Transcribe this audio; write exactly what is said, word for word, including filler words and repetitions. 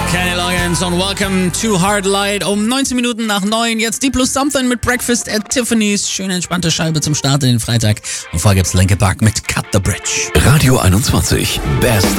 Kenny Loggins und Welcome to Hard Light um neunzehn Minuten nach neun. Jetzt Deep Blue Something mit Breakfast at Tiffany's. Schöne entspannte Scheibe zum Start in den Freitag. Und vorher gibt's Linkin Park mit Cut the Bridge. Radio einundzwanzig. Best